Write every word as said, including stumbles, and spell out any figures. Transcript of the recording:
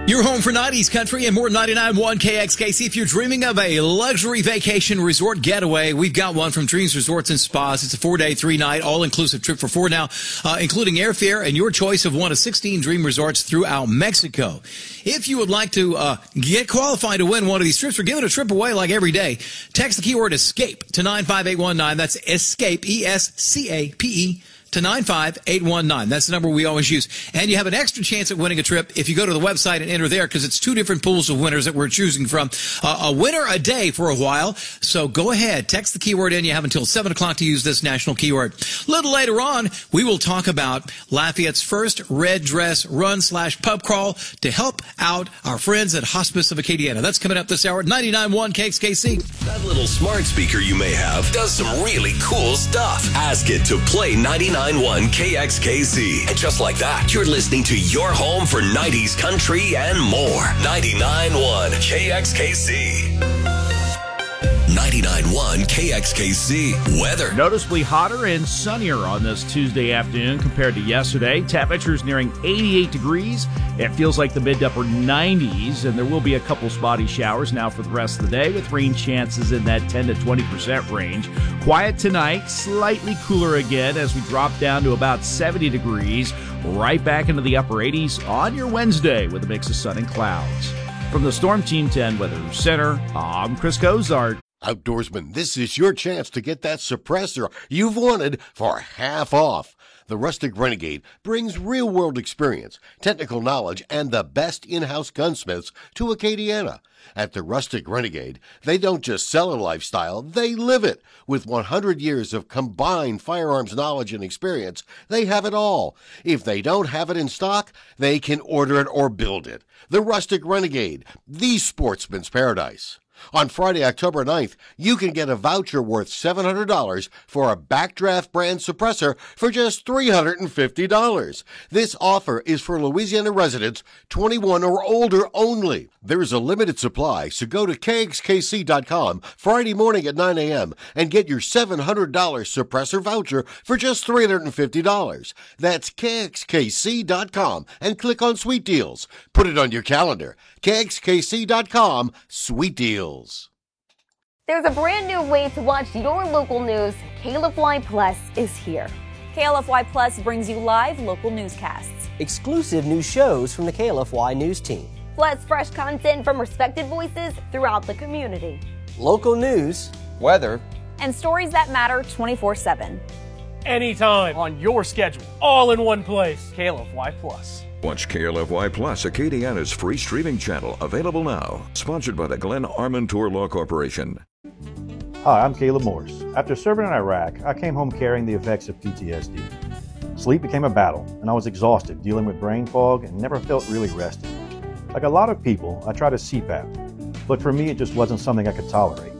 You're home for nineties country and more ninety-nine point one K X K C. If you're dreaming of a luxury vacation resort getaway, we've got one from Dreams Resorts and Spas. It's a four-day, three-night, all-inclusive trip for four now, uh, including airfare and your choice of one of sixteen Dream Resorts throughout Mexico. If you would like to uh, get qualified to win one of these trips, we're giving a trip away like every day. Text the keyword ESCAPE to nine five eight one nine. That's ESCAPE, E S C A P E. to nine five eight one nine. That's the number we always use. And you have an extra chance at winning a trip if you go to the website and enter there, because it's two different pools of winners that we're choosing from. Uh, a winner a day for a while. So go ahead, text the keyword in. You have until seven o'clock to use this national keyword. A little later on, we will talk about Lafayette's first red dress run slash pub crawl to help out our friends at Hospice of Acadiana. That's coming up this hour at ninety-nine point one K X K C. That little smart speaker you may have does some really cool stuff. Ask it to play ninety-nine point one K X K C. And just like that, you're listening to your home for nineties country and more. ninety-nine point one K X K C. ninety-nine point one K X K C weather. Noticeably hotter and sunnier on this Tuesday afternoon compared to yesterday. Temperatures nearing eighty-eight degrees. It feels like the mid to upper nineties, and there will be a couple spotty showers now for the rest of the day, with rain chances in that ten to twenty percent range. Quiet tonight, slightly cooler again as we drop down to about seventy degrees, right back into the upper eighties on your Wednesday with a mix of sun and clouds. From the Storm Team ten Weather Center, I'm Chris Cozart. Outdoorsman, this is your chance to get that suppressor you've wanted for half off. The Rustic Renegade brings real-world experience, technical knowledge, and the best in-house gunsmiths to Acadiana. At the Rustic Renegade, they don't just sell a lifestyle, they live it. With one hundred years of combined firearms knowledge and experience, they have it all. If they don't have it in stock, they can order it or build it. The Rustic Renegade, the sportsman's paradise. On Friday, October ninth, you can get a voucher worth seven hundred dollars for a Backdraft brand suppressor for just three hundred fifty dollars. This offer is for Louisiana residents twenty-one or older only. There is a limited supply, so go to K X K C dot com Friday morning at nine a.m. and get your seven hundred dollars suppressor voucher for just three hundred fifty dollars. That's K X K C dot com and click on Sweet Deals. Put it on your calendar. K X K C dot com, Sweet Deals. There's a brand new way to watch your local news. K L F Y Plus is here. K L F Y Plus brings you live local newscasts, exclusive new shows from the K L F Y News team, plus fresh content from respected voices throughout the community, local news, weather, and stories that matter twenty-four seven. Anytime, on your schedule, all in one place. K L F Y Plus. Watch K L F Y Plus, Acadiana's free streaming channel, available now. Sponsored by the Glenn Armentour Law Corporation. Hi, I'm Caleb Morse. After serving in Iraq, I came home carrying the effects of P T S D. Sleep became a battle, and I was exhausted dealing with brain fog and never felt really rested. Like a lot of people, I tried a C PAP, but for me it just wasn't something I could tolerate.